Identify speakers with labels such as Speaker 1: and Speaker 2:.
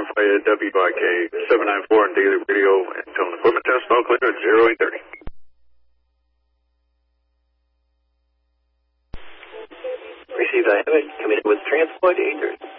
Speaker 1: verify WIK 794 and daily radio and tone equipment test, all clear at 0830.
Speaker 2: Received, I have it. Committed with transport agent.